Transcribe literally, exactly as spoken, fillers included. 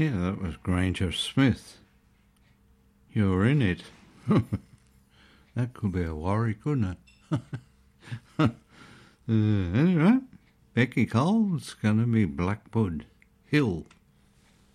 Yeah, that was Granger Smith. You're in it. That could be a worry, couldn't it? uh, anyway, Becky Cole's going to be Blackwood Hill.